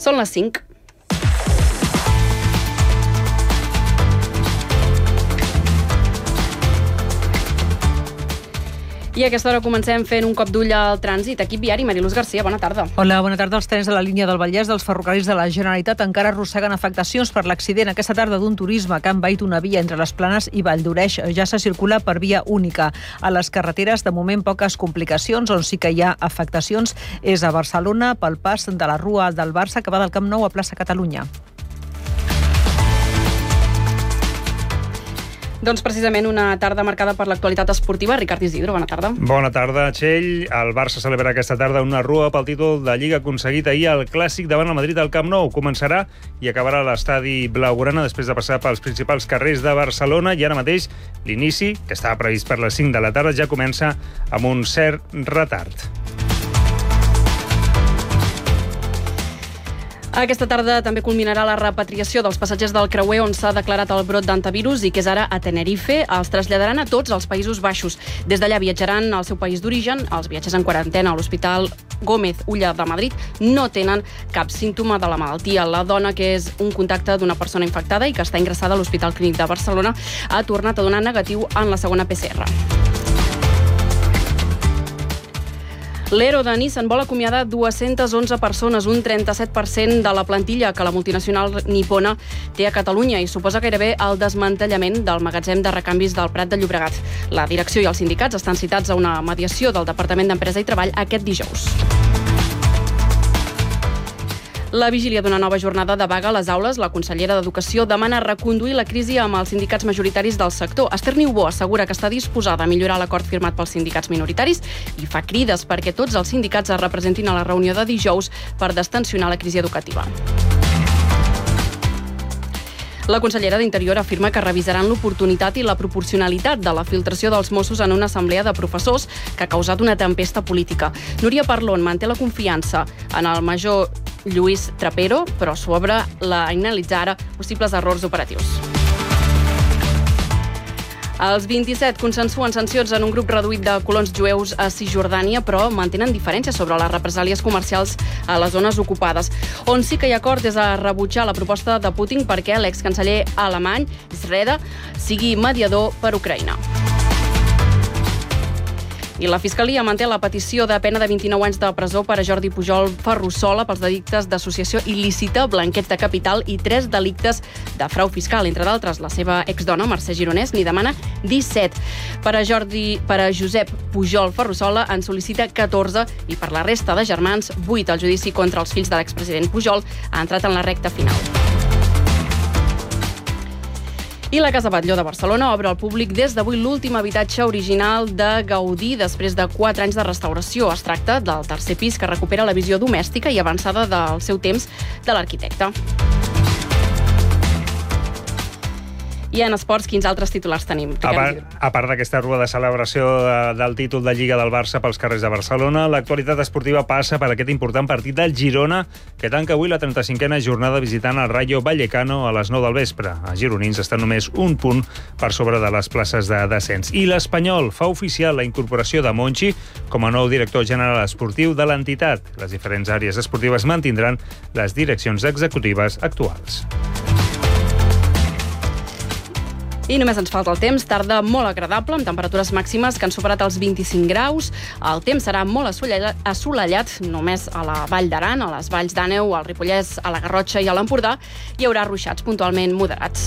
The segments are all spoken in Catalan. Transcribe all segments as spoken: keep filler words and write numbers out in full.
Són les cinc. I a aquesta hora comencem fent un cop d'ull al trànsit. Equip viari, Mariluz Garcia, bona tarda. Hola, bona tarda. Els trens de la línia del Vallès dels ferrocarrils de la Generalitat encara arrosseguen afectacions per l'accident aquesta tarda d'un turisme que ha envaït una via entre les Planes i Valldoreix. Ja se circula per via única. A les carreteres, de moment, poques complicacions. On sí que hi ha afectacions és a Barcelona pel pas de la Rua del Barça que va del Camp Nou a plaça Catalunya. Doncs precisament una tarda marcada per l'actualitat esportiva. Ricard Isidro, bona tarda. Bona tarda, Txell. El Barça celebra aquesta tarda una rua pel títol de Lliga aconseguit ahir al Clàssic davant el Madrid al Camp Nou. Començarà i acabarà a l'estadi blaugrana després de passar pels principals carrers de Barcelona i ara mateix l'inici, que estava previst per les cinc de la tarda, ja comença amb un cert retard. Aquesta tarda també culminarà la repatriació dels passatgers del creuer on s'ha declarat el brot d'antivirus i que és ara a Tenerife. Els traslladaran a tots als Països Baixos. Des d'allà viatjaran al seu país d'origen. Els viatgers en quarantena a l'Hospital Gómez Ulla de Madrid no tenen cap símptoma de la malaltia. La dona, que és un contacte d'una persona infectada i que està ingressada a l'Hospital Clínic de Barcelona, ha tornat a donar negatiu en la segona P C R. L'Ero de Nissan vol acomiadar dues-centes onze persones, un trenta-set per cent de la plantilla que la multinacional nipona té a Catalunya i suposa gairebé el desmantellament del magatzem de recanvis del Prat de Llobregat. La direcció i els sindicats estan citats a una mediació del Departament d'Empresa i Treball aquest dijous. La vigília d'una nova jornada de vaga a les aules, la consellera d'Educació demana reconduir la crisi amb els sindicats majoritaris del sector. Esther Niubó assegura que està disposada a millorar l'acord firmat pels sindicats minoritaris i fa crides perquè tots els sindicats es representin a la reunió de dijous per destensionar la crisi educativa. La consellera d'Interior afirma que revisaran l'oportunitat i la proporcionalitat de la filtració dels Mossos en una assemblea de professors que ha causat una tempesta política. Núria Parlon manté la confiança en el major Lluís Trapero, però s'obre la analitzar ara possibles errors operatius. Els vint-i-set consensuen sancions en un grup reduït de colons jueus a Cisjordània, però mantenen diferències sobre les represàlies comercials a les zones ocupades. On sí que hi ha acord és a rebutjar la proposta de Putin perquè l'excanceller alemany, Schröder, sigui mediador per Ucraïna. I la Fiscalia manté la petició de pena de vint-i-nou anys de presó per a Jordi Pujol Ferrusola pels delictes d'associació il·lícita, blanqueig de capital i tres delictes de frau fiscal. Entre d'altres, la seva exdona, Mercè Gironès, n'hi demana disset. Per a, Jordi, per a Josep Pujol Ferrusola en sol·licita catorze i per la resta de germans, vuit. El judici contra els fills de l'expresident Pujol ha entrat en la recta final. I la Casa Batlló de Barcelona obre al públic des d'avui l'últim habitatge original de Gaudí després de quatre anys de restauració. Es tracta del tercer pis que recupera la visió domèstica i avançada del seu temps de l'arquitecte. I en esports, quins altres titulars tenim? A part, a part d'aquesta rua de celebració de, del títol de Lliga del Barça pels carrers de Barcelona, l'actualitat esportiva passa per aquest important partit del Girona, que tanca avui la trenta-cinquena jornada visitant el Rayo Vallecano a les nou del vespre. Els gironins estan només un punt per sobre de les places de descens. I l'Espanyol fa oficial la incorporació de Monchi com a nou director general esportiu de l'entitat. Les diferents àrees esportives mantindran les direccions executives actuals. I només ens falta el temps, tarda molt agradable, amb temperatures màximes que han superat els vint-i-cinc graus. El temps serà molt assolellat, només a la Vall d'Aran, a les valls d'Àneu, al Ripollès, a la Garrotxa i a l'Empordà. Hi haurà ruixats puntualment moderats.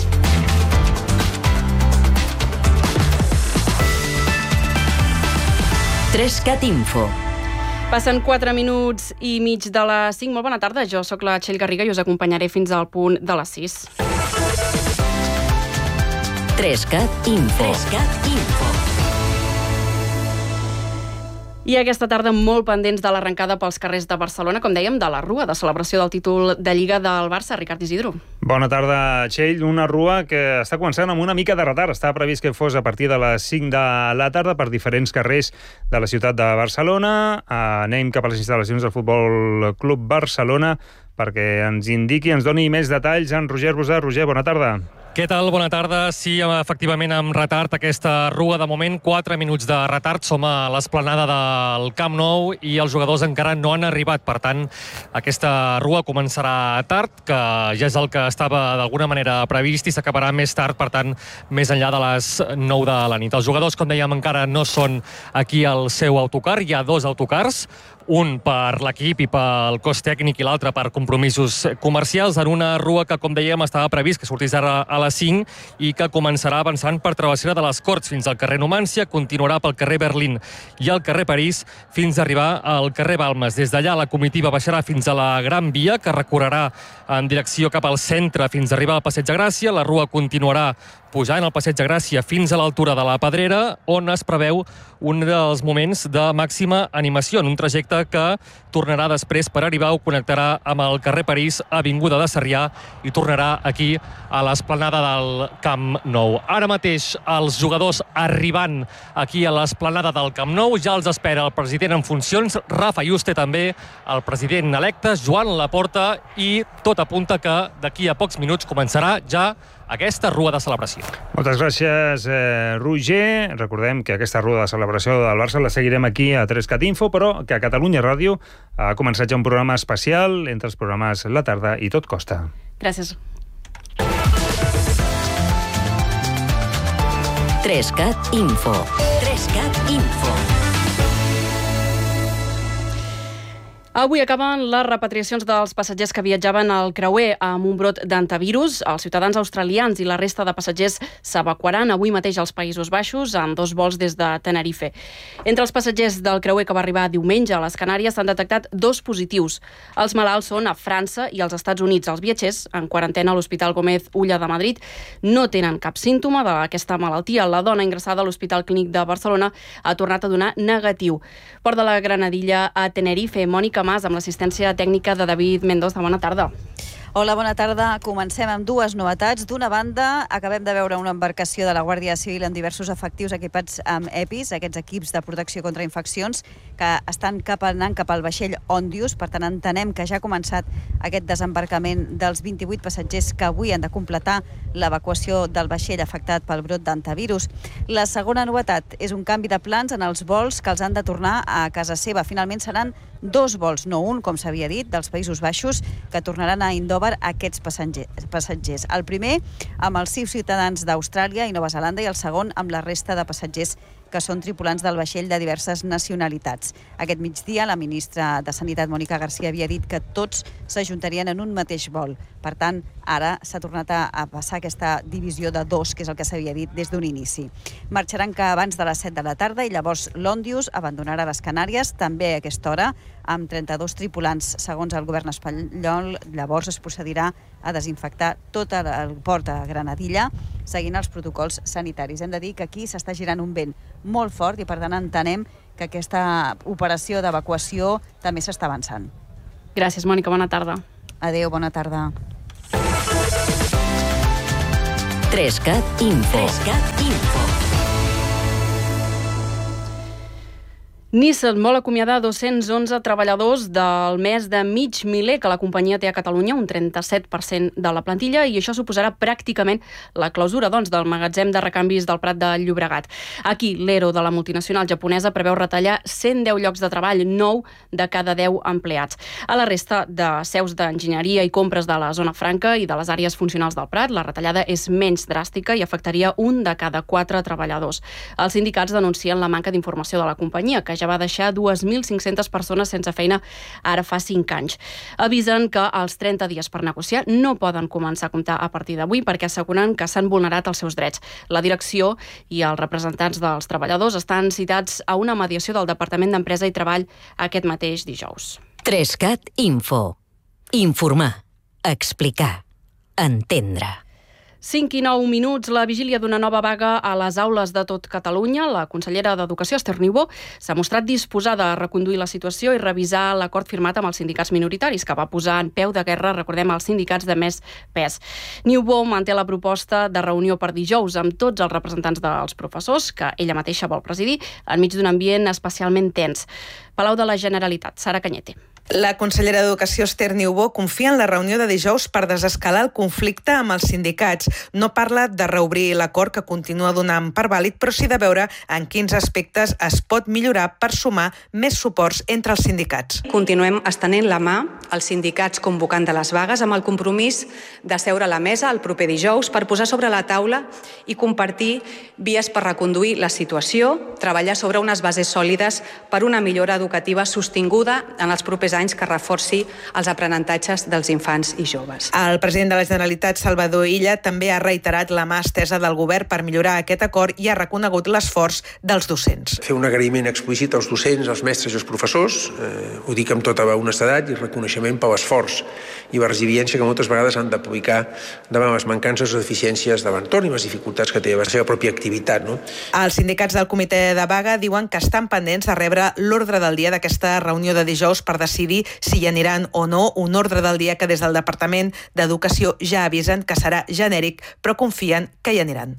Trescat Info. Passen quatre minuts i mig de les cinc. Molt bona tarda, jo sóc la Txell Garriga i us acompanyaré fins al punt de les sis. Trescat Info. Trescat Info. I aquesta tarda molt pendents de l'arrencada pels carrers de Barcelona, com dèiem, de la rua de celebració del títol de Lliga del Barça. Ricard Isidro. Bona tarda, Txell. Una rua que està començant amb una mica de retard. Estava previst que fos a partir de les cinc de la tarda per diferents carrers de la ciutat de Barcelona. Anem cap a les instal·lacions del Futbol Club Barcelona perquè ens indiqui, ens doni més detalls en Roger Rosà. Roger, bona tarda. Què tal? Bona tarda. Sí, efectivament, amb retard aquesta rua. De moment, quatre minuts de retard. Som a l'esplanada del Camp Nou i els jugadors encara no han arribat. Per tant, aquesta rua començarà tard, que ja és el que estava d'alguna manera previst, i s'acabarà més tard, per tant, més enllà de les nou de la nit. Els jugadors, com dèiem, encara no són aquí al seu autocar. Hi ha dos autocars, un per l'equip i pel cos tècnic i l'altre per compromisos comercials, en una rua que, com dèiem, estava previst que sortís ara a les cinc i que començarà avançant per Travessera de les Corts fins al carrer Numància, continuarà pel carrer Berlín i al carrer París fins a arribar al carrer Balmes. Des d'allà la comitiva baixarà fins a la Gran Via, que recorrerà en direcció cap al centre fins a arribar al Passeig de Gràcia. La rua continuarà pujant al Passeig de Gràcia fins a l'altura de la Pedrera, on es preveu un dels moments de màxima animació, en un trajecte que tornarà després per arribar o connectarà amb el carrer París, Avinguda de Sarrià, i tornarà aquí a l'esplanada del Camp Nou. Ara mateix els jugadors arribant aquí a l'esplanada del Camp Nou, ja els espera el president en funcions, Rafa Yuste, també el president electe, Joan Laporta, i tot apunta que d'aquí a pocs minuts començarà ja aquesta rua de celebració. Moltes gràcies, eh, Roger. Recordem que aquesta rua de celebració del Barça la seguirem aquí a tres cat info, però que a Catalunya Ràdio ha començat ja un programa especial entre els programes La Tarda i Tot Costa. Gràcies. tres cat info. tres cat info. Avui acaben les repatriacions dels passatgers que viatjaven al creuer amb un brot d'antivirus. Els ciutadans australians i la resta de passatgers s'evacuaran avui mateix als Països Baixos amb dos vols des de Tenerife. Entre els passatgers del creuer que va arribar diumenge a les Canàries s'han detectat dos positius. Els malalts són a França i als Estats Units. Els viatgers, en quarantena a l'Hospital Gómez Ulla de Madrid, no tenen cap símptoma d'aquesta malaltia. La dona ingressada a l'Hospital Clínic de Barcelona ha tornat a donar negatiu. Port de la Granadilla a Tenerife, Mònica Mas, amb l'assistència tècnica de David Mendoza. Bona tarda. Hola, bona tarda. Comencem amb dues novetats. D'una banda, acabem de veure una embarcació de la Guàrdia Civil amb diversos efectius equipats amb E P Is, aquests equips de protecció contra infeccions, que estan cap anant cap al vaixell Ondius. Per tant, entenem que ja ha començat aquest desembarcament dels vint-i-vuit passatgers que avui han de completar l'evacuació del vaixell afectat pel brot d'antivirus. La segona novetat és un canvi de plans en els vols que els han de tornar a casa seva. Finalment seran dos vols, no un, com s'havia dit, dels Països Baixos, que tornaran a Indòver aquests passatgers. El primer amb els sis ciutadans d'Austràlia i Nova Zelanda i el segon amb la resta de passatgers que són tripulants del vaixell de diverses nacionalitats. Aquest migdia la ministra de Sanitat, Mònica Garcia, havia dit que tots s'ajuntarien en un mateix vol. Per tant, ara s'ha tornat a passar aquesta divisió de dos, que és el que s'havia dit des d'un inici. Marxaran que abans de les set de la tarda i llavors l'Ondius abandonarà les Canàries, també a aquesta hora, amb trenta-dos tripulants. Segons el govern espanyol, llavors es procedirà a desinfectar tot el port de Granadilla, seguint els protocols sanitaris. Hem de dir que aquí s'està girant un vent molt fort i, per tant, entenem que aquesta operació d'evacuació també s'està avançant. Gràcies, Mònica. Bona tarda. Adéu, bona tarda. tres cat info. tres cat info. Nissan vol acomiadar dos-cents onze treballadors del mes de mig miler que la companyia té a Catalunya, un trenta-set per cent de la plantilla, i això suposarà pràcticament la clausura, doncs, del magatzem de recanvis del Prat de Llobregat. Aquí, l'Ero de la multinacional japonesa preveu retallar cent deu llocs de treball, nou de cada deu empleats. A la resta de seus d'enginyeria i compres de la zona franca i de les àrees funcionals del Prat, la retallada és menys dràstica i afectaria un de cada quatre treballadors. Els sindicats denuncien la manca d'informació de la companyia, que ja va deixar dues mil cinc-centes persones sense feina ara fa cinc anys. Avisen que els trenta dies per negociar no poden començar a comptar a partir d'avui perquè asseguren que s'han vulnerat els seus drets. La direcció i els representants dels treballadors estan citats a una mediació del Departament d'Empresa i Treball aquest mateix dijous. tres cat info. Informar, explicar, entendre. cinc i nou minuts, la vigília d'una nova vaga a les aules de tot Catalunya. La consellera d'Educació, Esther Niubó, s'ha mostrat disposada a reconduir la situació i revisar l'acord firmat amb els sindicats minoritaris, que va posar en peu de guerra, recordem, els sindicats de més pes. Niubó manté la proposta de reunió per dijous amb tots els representants dels professors, que ella mateixa vol presidir, enmig d'un ambient especialment tens. Palau de la Generalitat, Sara Cañete. La consellera d'Educació, Esther Niubó, confia en la reunió de dijous per desescalar el conflicte amb els sindicats. No parla de reobrir l'acord que continua donant per vàlid, però sí de veure en quins aspectes es pot millorar per sumar més suports entre els sindicats. Continuem estenent la mà als sindicats convocant de les vagues amb el compromís de seure a la mesa el proper dijous per posar sobre la taula i compartir vies per reconduir la situació, treballar sobre unes bases sòlides per una millora educativa sostinguda en els propers anys que reforci els aprenentatges dels infants i joves. El president de la Generalitat, Salvador Illa, també ha reiterat la mà estesa del govern per millorar aquest acord i ha reconegut l'esforç dels docents. Fer un agraïment explícit als docents, als mestres i als professors, eh, ho dic amb tota honestedat, i reconeixement per l'esforç i la resiliència que moltes vegades han d'aplicar davant les mancances o deficiències de l'entorn i les dificultats que té la seva pròpia activitat. No? Els sindicats del comitè de vaga diuen que estan pendents de rebre l'ordre del dia d'aquesta reunió de dijous per decidir si hi aniran o no, un ordre del dia que des del Departament d'Educació ja avisen que serà genèric, però confien que hi aniran.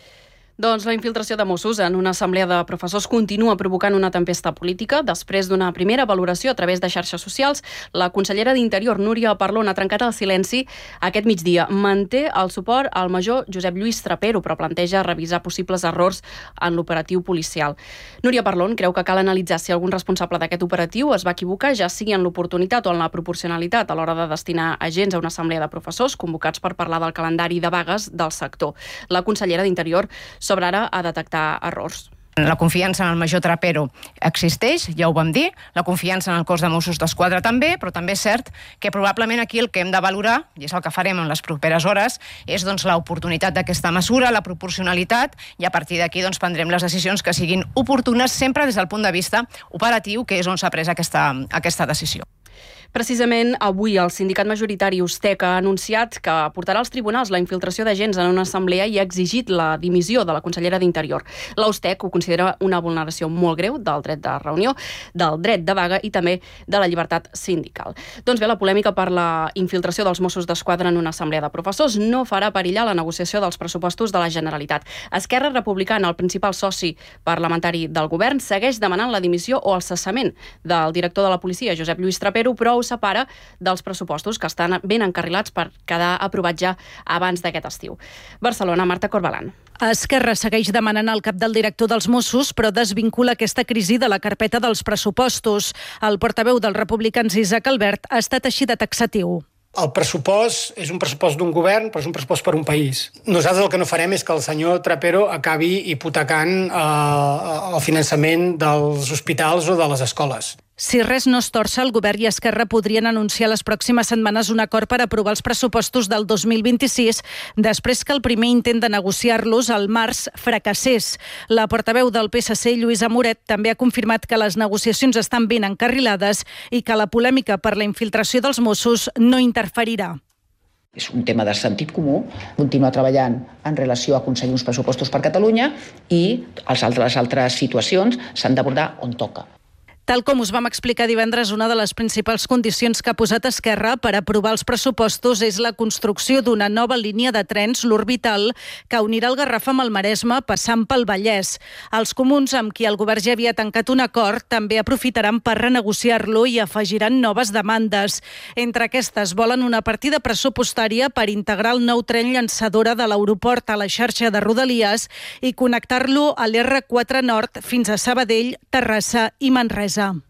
Doncs la infiltració de Mossos en una assemblea de professors continua provocant una tempesta política. Després d'una primera valoració a través de xarxes socials, la consellera d'Interior, Núria Parlon, ha trencat el silenci aquest migdia. Manté el suport al major Josep Lluís Trapero, però planteja revisar possibles errors en l'operatiu policial. Núria Parlon creu que cal analitzar si algun responsable d'aquest operatiu es va equivocar, ja sigui en l'oportunitat o en la proporcionalitat a l'hora de destinar agents a una assemblea de professors convocats per parlar del calendari de vagues del sector. La consellera d'Interior sobre ara a detectar errors. La confiança en el major Trapero existeix, ja ho vam dir, la confiança en el cos de Mossos d'Esquadra també, però també és cert que probablement aquí el que hem de valorar, i és el que farem en les properes hores, és doncs, l'oportunitat d'aquesta mesura, la proporcionalitat, i a partir d'aquí doncs, prendrem les decisions que siguin oportunes sempre des del punt de vista operatiu, que és on s'ha pres aquesta, aquesta decisió. Precisament avui el sindicat majoritari USTEC ha anunciat que portarà als tribunals la infiltració d'agents en una assemblea i ha exigit la dimissió de la consellera d'Interior. La USTEC ho considera una vulneració molt greu del dret de reunió, del dret de vaga i també de la llibertat sindical. Doncs bé, la polèmica per la infiltració dels Mossos d'Esquadra en una assemblea de professors no farà perillar la negociació dels pressupostos de la Generalitat. Esquerra Republicana, el principal soci parlamentari del govern, segueix demanant la dimissió o el cessament del director de la policia, Josep Lluís Trapero, però ho separa dels pressupostos que estan ben encarrilats per quedar aprovat ja abans d'aquest estiu. Barcelona, Marta Corbalan. Esquerra segueix demanant el cap del director dels Mossos, però desvincula aquesta crisi de la carpeta dels pressupostos. El portaveu dels republicans, Isaac Albert, ha estat així de taxatiu. El pressupost és un pressupost d'un govern, però és un pressupost per un país. Nosaltres el que no farem és que el senyor Trapero acabi hipotecant eh, el finançament dels hospitals o de les escoles. Si res no es torça, el govern i Esquerra podrien anunciar les pròximes setmanes un acord per aprovar els pressupostos del dos mil vint-i-sis, després que el primer intent de negociar-los al març fracassés. La portaveu del P S C, Lluïsa Moret, també ha confirmat que les negociacions estan ben encarrilades i que la polèmica per la infiltració dels Mossos no interferirà. És un tema de sentit comú, continuar treballant en relació a aconseguir uns pressupostos per Catalunya i les altres, les altres situacions s'han d'abordar on toca. Tal com us vam explicar divendres, una de les principals condicions que ha posat Esquerra per aprovar els pressupostos és la construcció d'una nova línia de trens, l'Orbital, que unirà el Garraf amb el Maresme passant pel Vallès. Els comuns, amb qui el govern ja havia tancat un acord, també aprofitaran per renegociar-lo i afegiran noves demandes. Entre aquestes, volen una partida pressupostària per integrar el nou tren llançadora de l'aeroport a la xarxa de Rodalies i connectar-lo a l'R quatre Nord fins a Sabadell, Terrassa i Manresa.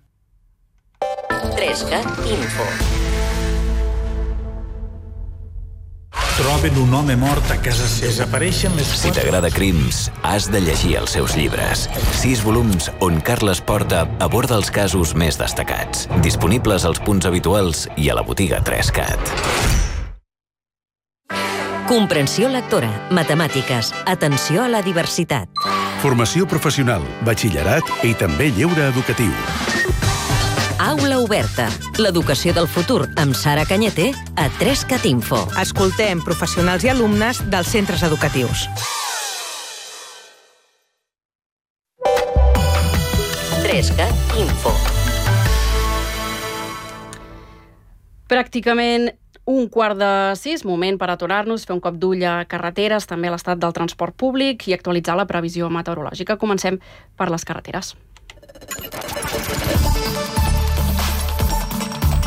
tres cat Info. Troben un home mort a casa seva. Desapareixen les fotos. Si t'agrada Crims, has de llegir els seus llibres. Sis volums on Carles Porta aborda els casos més destacats. Disponibles als punts habituals i a la botiga tres cat. Comprensió lectora, matemàtiques, atenció a la diversitat. Formació professional, batxillerat i també lleure educatiu. Aula oberta. L'educació del futur amb Sara Cañete a tres cat Info. Escoltem professionals i alumnes dels centres educatius. tres cat Info. Pràcticament un quart de sis, moment per aturar-nos, fer un cop d'ull a carreteres, també a l'estat del transport públic i actualitzar la previsió meteorològica. Comencem per les carreteres.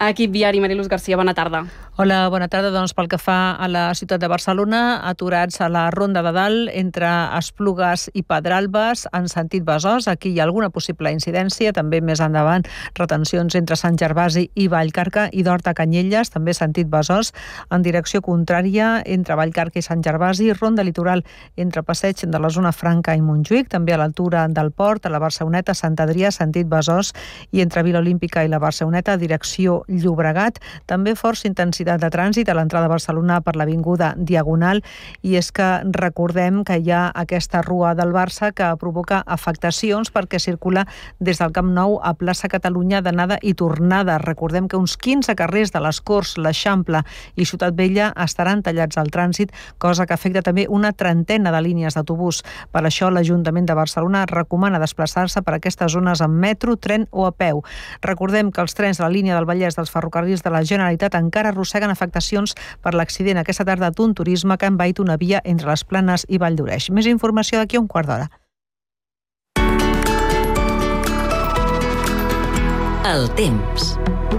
Equip viari, Mariluz Garcia, bona tarda. Hola, bona tarda. Doncs pel que fa a la ciutat de Barcelona, aturats a la Ronda de Dalt entre Esplugues i Pedralbes en sentit Besòs. Aquí hi ha alguna possible incidència, també més endavant retencions entre Sant Gervasi i Vallcarca i d'Horta a Canyelles, també sentit Besòs, en direcció contrària entre Vallcarca i Sant Gervasi, Ronda Litoral entre Passeig de la Zona Franca i Montjuïc, també a l'altura del Port, a la Barceloneta, Sant Adrià, sentit Besòs, i entre Vila Olímpica i la Barceloneta, direcció Llobregat. També força intensitat de trànsit a l'entrada a Barcelona per l'Avinguda Diagonal, i és que recordem que hi ha aquesta rua del Barça que provoca afectacions perquè circula des del Camp Nou a Plaça Catalunya d'anada i tornada. Recordem que uns quinze carrers de les Corts, l'Eixample i Ciutat Vella estaran tallats al trànsit, cosa que afecta també una trentena de línies d'autobús. Per això l'Ajuntament de Barcelona recomana desplaçar-se per aquestes zones amb metro, tren o a peu. Recordem que els trens de la línia del Vallès dels ferrocarrils de la Generalitat encara arrosseguen afectacions per l'accident aquesta tarda d'un turisme que ha envaït una via entre les Planes i Vall d'Oreix. Més informació d'aquí a un quart d'hora. El temps.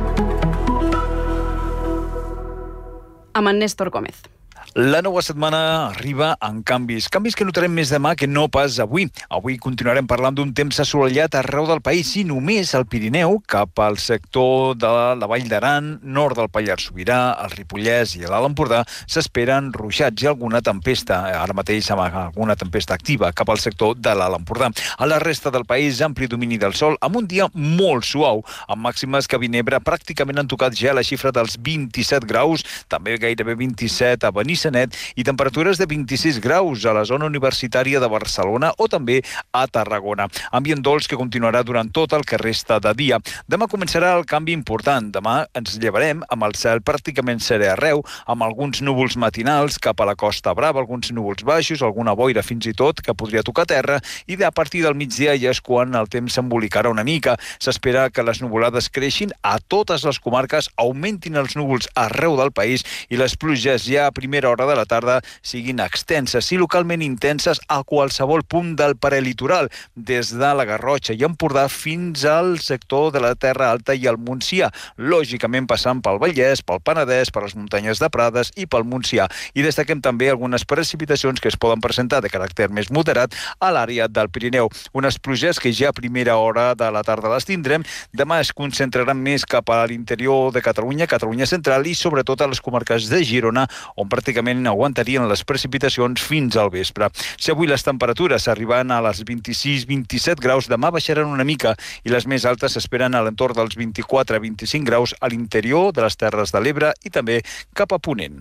Amb en Néstor Gómez. La nova setmana arriba amb canvis. Canvis que notarem més demà que no pas avui. Avui continuarem parlant d'un temps assolellat arreu del país i només al Pirineu, cap al sector de la Vall d'Aran, nord del Pallars Sobirà, el Ripollès i l'Alt Empordà, s'esperen ruixats i alguna tempesta, ara mateix amb alguna tempesta activa, cap al sector de l'Alt Empordà. A la resta del país, ampli domini del sol, amb un dia molt suau, amb màximes que a Vinebre pràcticament han tocat ja la xifra dels vint-i-set graus, també gairebé vint-i-set a Benissanet, i temperatures de vint-i-sis graus a la zona universitària de Barcelona o també a Tarragona. Ambient dolç que continuarà durant tot el que resta de dia. Demà començarà el canvi important. Demà ens llevarem amb el cel pràcticament serè arreu, amb alguns núvols matinals cap a la Costa Brava, alguns núvols baixos, alguna boira fins i tot que podria tocar terra, i a partir del migdia ja és quan el temps s'embolicarà una mica. S'espera que les nuvolades creixin a totes les comarques, augmentin els núvols arreu del país i les pluges ja a primera hora de la tarda siguin extenses i localment intenses a qualsevol punt del prelitoral, des de la Garrotxa i Empordà fins al sector de la Terra Alta i el Montsià, lògicament passant pel Vallès, pel Penedès, per les muntanyes de Prades i pel Montsià. I destaquem també algunes precipitacions que es poden presentar de caràcter més moderat a l'àrea del Pirineu. Unes pluges que ja a primera hora de la tarda les tindrem. Demà es concentraran més cap a l'interior de Catalunya, Catalunya central i sobretot a les comarques de Girona, on pràcticament aguantarien les precipitacions fins al vespre. Si avui les temperatures arriben a les vint-i-sis vint-i-set graus, demà baixaran una mica i les més altes s'esperen a l'entorn dels vint-i-quatre vint-i-cinc graus a l'interior de les Terres de l'Ebre i també cap a Ponent.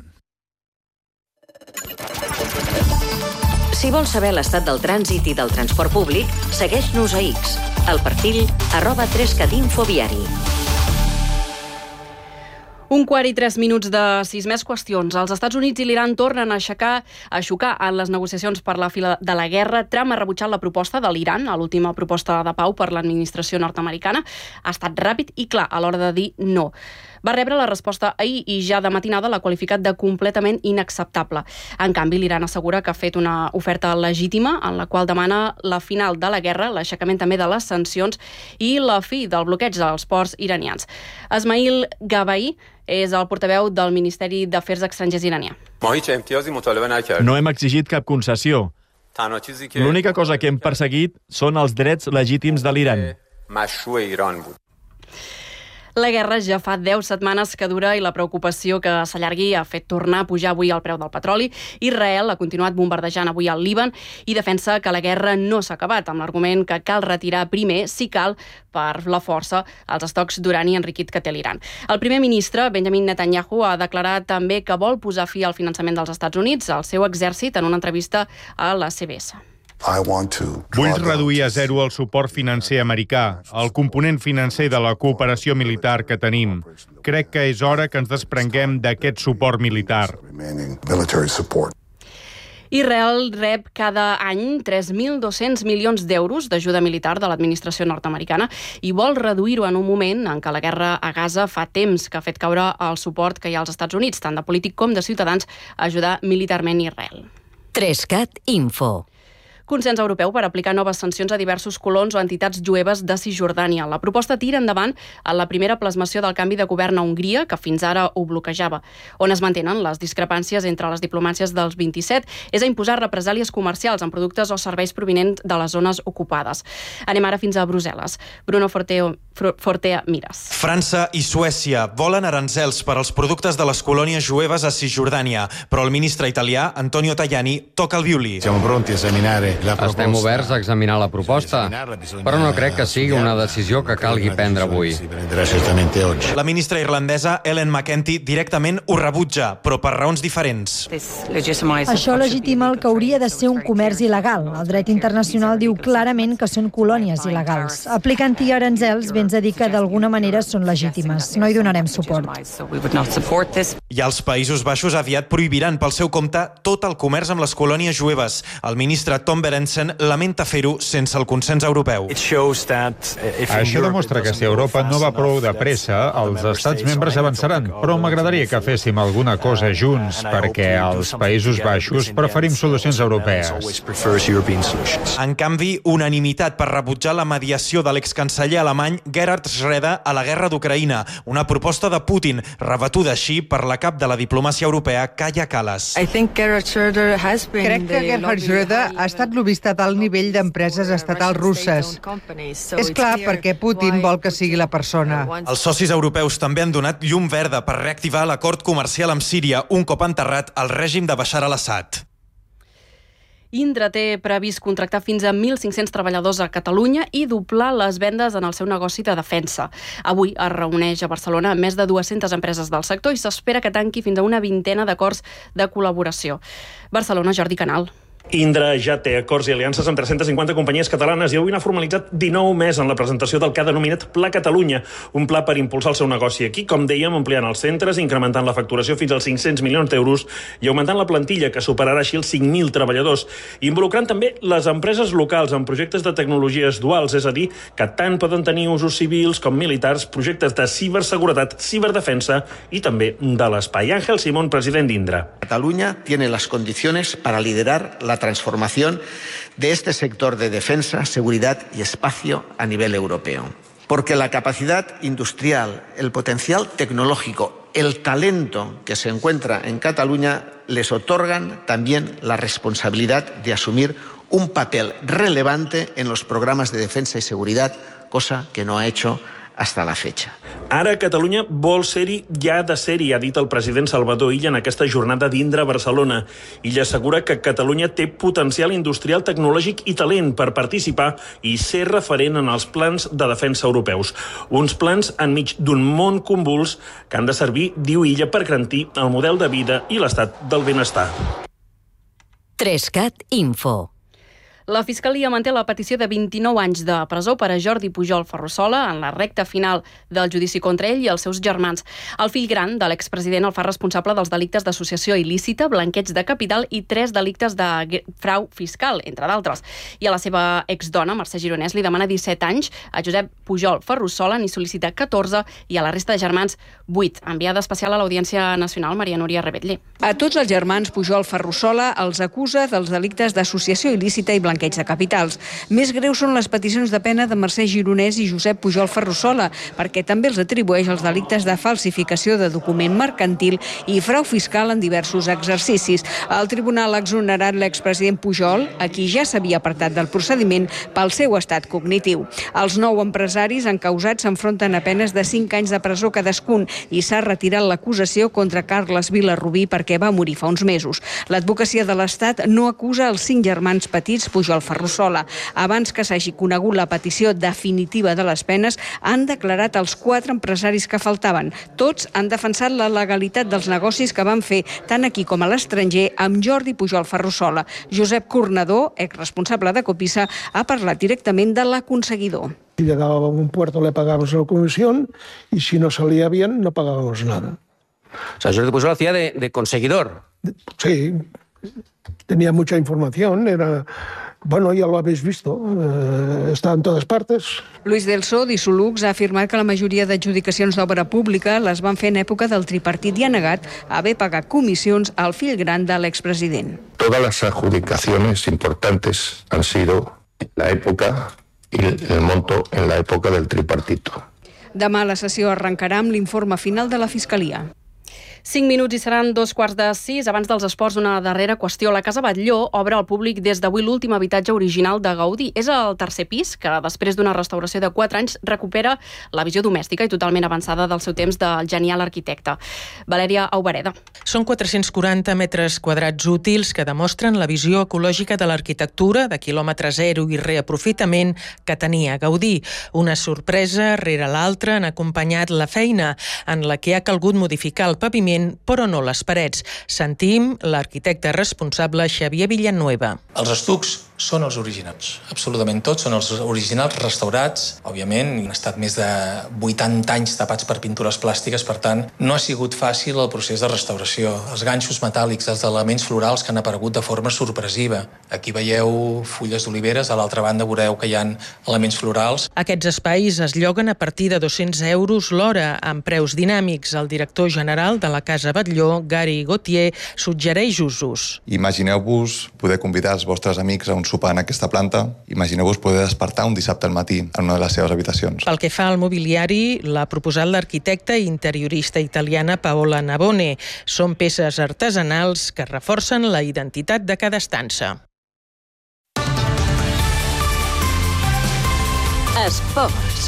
Si vols saber l'estat del trànsit i del transport públic, segueix-nos a X, al perfil arroba tres cat info viari. Un quart i tres minuts de sis més qüestions. Els Estats Units i l'Iran tornen a aixecar, a xocar en les negociacions per la fi de la guerra. Trump ha rebutjat la proposta de l'Iran, a l'última proposta de pau per l'administració nord-americana. Ha estat ràpid i clar a l'hora de dir no. Va rebre la resposta ahir i ja de matinada l'ha qualificat de completament inacceptable. En canvi, l'Iran assegura que ha fet una oferta legítima en la qual demana la final de la guerra, l'aixecament també de les sancions i la fi del bloqueig dels ports iranians. Esmail Gabai és el portaveu del Ministeri d'Afers Estrangers iranià. No hem exigit cap concessió. L'única cosa que hem perseguit són els drets legítims de l'Iran. La guerra ja fa deu setmanes que dura i la preocupació que s'allargui ha fet tornar a pujar avui el preu del petroli. Israel ha continuat bombardejant avui el Líban i defensa que la guerra no s'ha acabat, amb l'argument que cal retirar primer, si cal, per la força, els estocs d'urani enriquit que té l'Iran. El primer ministre, Benjamin Netanyahu, ha declarat també que vol posar fi al finançament dels Estats Units al seu exèrcit en una entrevista a la C B S. Vull reduir a zero el suport financer americà, el component financer de la cooperació militar que tenim. Crec que és hora que ens desprenguem d'aquest suport militar. Israel rep cada any tres mil dos-cents milions d'euros d'ajuda militar de l'administració nord-americana i vol reduir-ho en un moment en què la guerra a Gaza fa temps que ha fet caure el suport que hi ha als Estats Units, tant de polític com de ciutadans, a ajudar militarment Israel. tres cat Info. consens europeu per aplicar noves sancions a diversos colons o entitats jueves de Cisjordània. La proposta tira endavant en la primera plasmació del canvi de govern a Hongria, que fins ara ho bloquejava. On es mantenen les discrepàncies entre les diplomàcies dels vint-i-set és a imposar represàlies comercials en productes o serveis provinents de les zones ocupades. Anem ara fins a Brussel·les. Bruno Forteo, Fortea Miras. França i Suècia volen aranzels per als productes de les colònies jueves a Cisjordània, però el ministre italià, Antonio Tajani, toca el violí. Estem oberts a examinar la proposta, però no crec que sigui una decisió que calgui prendre avui. La ministra irlandesa, Ellen McEntee, directament ho rebutja, però per raons diferents. Això legitima el que hauria de ser un comerç il·legal. El dret internacional diu clarament que són colònies il·legals. Aplicant-hi aranzels, vens a dir que d'alguna manera són legítimes. No hi donarem suport. I els Països Baixos aviat prohibiran pel seu compte tot el comerç amb les colònies jueves. El ministre Tom Berendsen lamenta fer-ho sense el consens europeu. Això demostra que si Europa no va prou de pressa, els estats membres avançaran, però m'agradaria que féssim alguna cosa junts, perquè als Països Baixos preferim solucions europees. En canvi, unanimitat per rebutjar la mediació de l'excanceller alemany Gerhard Schröder a la guerra d'Ucraïna, una proposta de Putin, rebatuda així per la cap de la diplomàcia europea, Kaja Kallas. Crec que Gerhard Schröder ha estat lobista a tal nivell d'empreses estatals russes. És clar perquè Putin vol que sigui la persona. Els socis europeus també han donat llum verda per reactivar l'acord comercial amb Síria un cop enterrat el règim de Bashar al-Assad. Indra té previst contractar fins a mil cinc-cents treballadors a Catalunya i doblar les vendes en el seu negoci de defensa. Avui es reuneix a Barcelona més de dues-centes empreses del sector i s'espera que tanqui fins a una vintena d'acords de col·laboració. Barcelona, Jordi Canal. Indra ja té acords i aliances amb tres-centes cinquanta companyies catalanes i avui n'ha formalitzat dinou més en la presentació del que ha denominat Pla Catalunya, un pla per impulsar el seu negoci aquí, com dèiem, ampliant els centres, incrementant la facturació fins als cinc-cents milions d'euros i augmentant la plantilla, que superarà així els cinc mil treballadors, involucrant també les empreses locals en projectes de tecnologies duals, és a dir, que tant poden tenir usos civils com militars, projectes de ciberseguretat, ciberdefensa i també de l'espai. Ángel Simón, president d'Indra. Catalunya tiene las condiciones para liderar la transformación de este sector de defensa, seguridad y espacio a nivel europeo. Porque la capacidad industrial, el potencial tecnológico, el talento que se encuentra en Cataluña les otorgan también la responsabilidad de asumir un papel relevante en los programas de defensa y seguridad, cosa que no ha hecho hasta la fecha. Ara Catalunya vol ser-hi ja de ser-hi, ha dit el president Salvador Illa en aquesta jornada d'Indra a Barcelona. Illa assegura que Catalunya té potencial industrial, tecnològic i talent per participar i ser referent en els plans de defensa europeus. Uns plans enmig d'un món convuls que han de servir, diu Illa, per garantir el model de vida i l'estat del benestar. Trescat Info. La Fiscalia manté la petició de vint-i-nou anys de presó per a Jordi Pujol Ferrusola en la recta final del judici contra ell i els seus germans. El fill gran de l'expresident el fa responsable dels delictes d'associació il·lícita, blanqueig de capital i tres delictes de frau fiscal, entre d'altres. I a la seva exdona, Mercè Gironès, li demana disset anys, a Josep Pujol Ferrusola n'hi sol·licita catorze i a la resta de germans vuit. Enviada especial a l'Audiència Nacional, Maria Núria Rebetller. A tots els germans Pujol Ferrusola els acusa dels delictes d'associació il·lícita i blanqueig de capitals. Més greus són les peticions de pena de Mercè Gironès i Josep Pujol Ferrusola, perquè també els atribueix els delictes de falsificació de document mercantil i frau fiscal en diversos exercicis. El tribunal ha exonerat l'expresident Pujol, a qui ja s'havia apartat del procediment pel seu estat cognitiu. Els nou empresaris encausats s'enfronten a penes de cinc anys de presó cadascun i s'ha retirat l'acusació contra Carles Vilarrubí perquè va morir fa uns mesos. L'advocacia de l'Estat no acusa els cinc germans petits Pujol Ferrusola. Abans que s'hagi conegut la petició definitiva de les penes, han declarat els quatre empresaris que faltaven. Tots han defensat la legalitat dels negocis que van fer tant aquí com a l'estranger amb Jordi Pujol Ferrusola. Josep Cornador, exresponsable de Copisa, ha parlat directament de l'aconseguidor. Si llegaba a un puerto le pagábamos la comisión y si no salía bien no pagábamos nada. O sea, Jordi Pujol hacía de, de conseguidor. Sí, tenía mucha información, era... Bueno, ya lo habéis visto, eh, está en todas partes. Luis Delso, d'Isolux, ha afirmat que la majoria d'adjudicacions d'obra pública les van fer en època del tripartit i ha negat haver pagat comissions al fill gran de l'expresident. todas las adjudicaciones importantes han sido en la época y el monto en la época del tripartito. Demà la sessió arrencarà amb l'informe final de la Fiscalia. Cinc minuts i seran dos quarts de sis. Abans dels esports, una darrera qüestió. La Casa Batlló obre al públic des d'avui l'últim habitatge original de Gaudí. És el tercer pis que, després d'una restauració de quatre anys, recupera la visió domèstica i totalment avançada del seu temps del genial arquitecte. Valèria Aubareda. Són quatre-cents quaranta metres quadrats útils que demostren la visió ecològica de l'arquitectura, de quilòmetre zero i reaprofitament que tenia Gaudí. Una sorpresa rere l'altra han acompanyat la feina, en la que ha calgut modificar el paviment, però no les parets. Sentim l'arquitecte responsable Xavier Villanueva. Els estucs són els originals, absolutament tots són els originals restaurats. Òbviament, han estat més de vuitanta anys tapats per pintures plàstiques, per tant, no ha sigut fàcil el procés de restauració. Els ganxos metàl·lics, els elements florals que han aparegut de forma sorpresiva. Aquí veieu fulles d'oliveres, a l'altra banda veureu que hi ha elements florals. Aquests espais es lloguen a partir de dos-cents euros l'hora, amb preus dinàmics. El director general de la Casa Batlló, Gary Gauthier, suggereix usos. Imagineu-vos poder convidar els vostres amics a un sopar en aquesta planta. Imagineu-vos poder despertar un dissabte al matí en una de les seves habitacions. Pel que fa al mobiliari, l'ha proposat l'arquitecta i interiorista italiana Paola Navone. Són peces artesanals que reforcen la identitat de cada estança. Esports.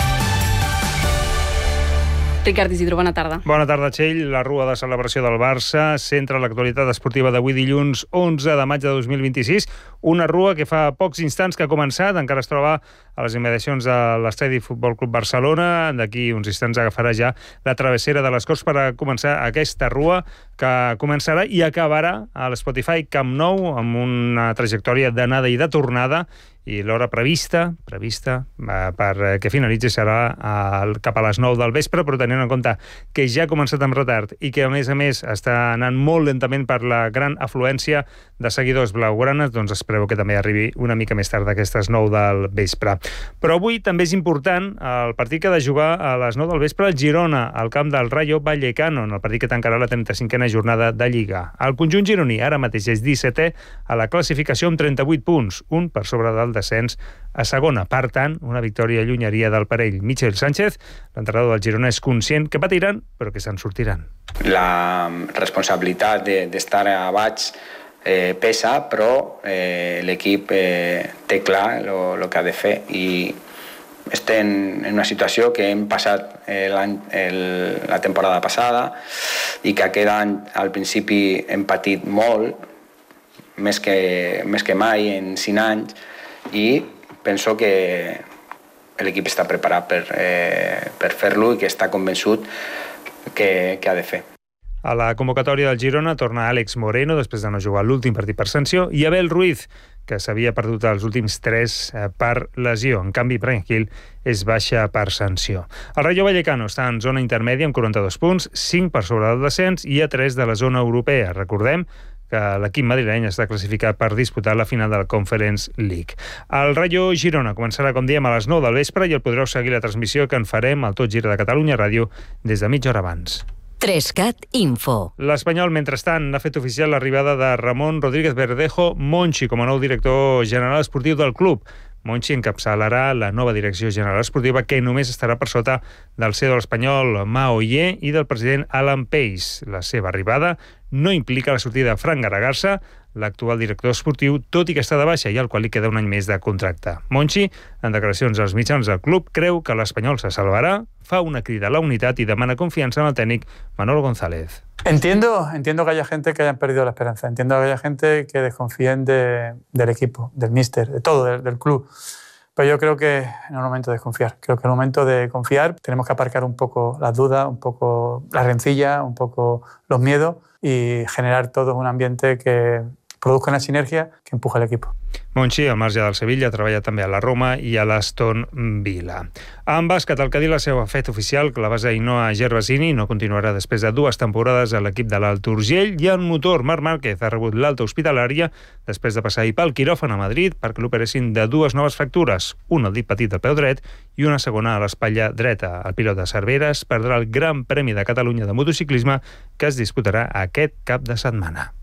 Ricard Isidro, bona tarda. Bona tarda, Txell. La rua de celebració del Barça centra l'actualitat esportiva d'avui dilluns onze de maig de dos mil vint-i-sis. Una rua que fa pocs instants que ha començat, encara es troba a les immediacions de l'estadi Futbol Club Barcelona. D'aquí uns instants agafarà ja la travessera de les Corts per a començar aquesta rua que començarà i acabarà a l'Spotify Camp Nou amb una trajectòria d'anada i de tornada, i l'hora prevista prevista per que finalitzi serà cap a les nou del vespre, però tenint en compte que ja ha començat amb retard i que a més a més està anant molt lentament per la gran afluència de seguidors blaugranes, doncs es preveu que també arribi una mica més tard d'aquestes nou del vespre. Però avui també és important el partit que ha de jugar a les nou del vespre al Girona, al camp del Rayo Vallecano, en el partit que tancarà la trenta-cinquena jornada de Lliga. El conjunt gironí ara mateix és dissetè a la classificació amb trenta-vuit punts, un per sobre del descens a segona. Per tant, una victòria allunyaria del parell. Michel Sánchez, l'entrenador del Girona, és conscient que patiran, però que se'n sortiran. La responsabilitat d'estar a baix eh, pesa, però eh, l'equip eh, té clar el que ha de fer i estem en una situació que hem passat eh, el, la temporada passada i que aquest any al principi hem patit molt, més que, més que mai en cinc anys, i penso que l'equip està preparat per, eh, per fer-lo i que està convençut que, que ha de fer. A la convocatòria del Girona torna Àlex Moreno després de no jugar l'últim partit per sanció i Abel Ruiz, que s'havia perdut els últims tres per lesió. En canvi, Bryan Gil és baixa per sanció. El Rayo Vallecano està en zona intermèdia amb quaranta-dos punts, cinc per sobre del descens i a tres de la zona europea. Recordem que l'equip madrileny està classificat per disputar la final de la Conference League. El Rayo Girona començarà, com diem, a les nou del vespre i el podreu seguir la transmissió que en farem al Tot Gira de Catalunya Ràdio des de mitja hora abans. Trescat Info. L'Espanyol, mentrestant, ha fet oficial l'arribada de Ramon Rodríguez Verdejo Monchi com a nou director general esportiu del club. Monchi encapçalarà la nova direcció general esportiva que només estarà per sota del C E O de l'Espanyol, Mao Ye, i del president Alan Pace. La seva arribada no implica la sortida de Fran Garagassa, l'actual director esportiu, tot i que està de baixa i al qual li queda un any més de contracte. Monchi, en declaracions als mitjans del club, creu que l'Espanyol se salvarà, fa una crida a la unitat i demana confiança en el tècnic Manolo González. Entiendo, entiendo que haya gente que haya perdido la esperanza, entiendo que haya gente que desconfíen de, del equipo, del míster, de todo, del, del club. Pero yo creo que no es el momento de desconfiar. Creo que es el momento de confiar. Tenemos que aparcar un poco las dudas, un poco la rencilla, un poco los miedos y generar todo un ambiente que produzca una sinergia que empuje el equipo. Monchi, al marge del Sevilla, treballa també a la Roma i a l'Aston Villa. En bàsquet, el Cadí, la seva fet oficial, que la base Ainhoa Gervasini no continuarà després de dues temporades a l'equip de l'Alt Urgell, i en motor, Marc Márquez ha rebut l'alta hospitalària després de passar-hi pel quiròfan a Madrid perquè l'operessin de dues noves fractures, una al dit petit del peu dret i una segona a l'espatlla dreta. El pilot de Cerveres perdrà el Gran Premi de Catalunya de motociclisme que es disputarà aquest cap de setmana.